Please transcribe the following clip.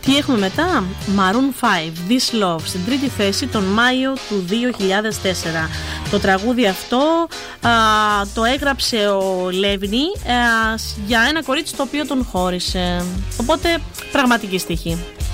Τι έχουμε μετά? Maroon 5, This Love, στην τρίτη θέση τον Μάιο του 2004. Το τραγούδι αυτό το έγραψε ο Λέβινι για ένα κορίτσι το οποίο τον χώρισε. Οπότε πραγματική στοίχη.